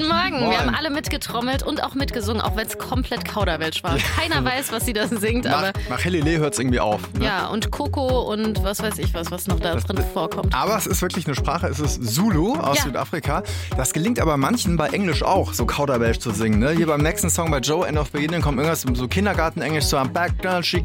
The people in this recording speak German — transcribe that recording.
Guten Morgen. Moin. Wir haben alle mitgetrommelt und auch mitgesungen, auch wenn es komplett Kauderwelsch war. Keiner weiß, was sie da singt, aber Nach Helele hört es irgendwie auf. Ne? ja, und Coco und was weiß ich was noch da drin vorkommt. Aber es ist wirklich eine Sprache, es ist Zulu aus Südafrika. Das gelingt aber manchen bei Englisch auch, so Kauderwelsch zu singen. Ne? Hier beim nächsten Song bei Joe, End of Beginning, kommt irgendwas so Kindergarten-Englisch, so am Back, she